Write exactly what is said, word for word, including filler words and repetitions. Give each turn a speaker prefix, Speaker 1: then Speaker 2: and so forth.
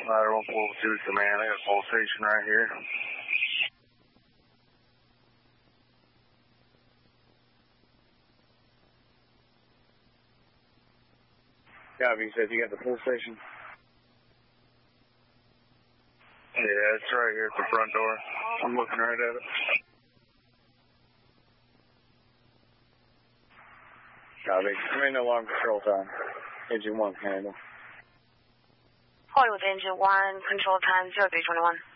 Speaker 1: Ladder one four two command, I got a pulsation right here. Copy, you said you got the pulsation? Yeah, it's right here at the front door. I'm looking right at it. Copy. I'm in alarm control time. Engine one, handle.
Speaker 2: Hollywood Engine one, control time zero three twenty-one.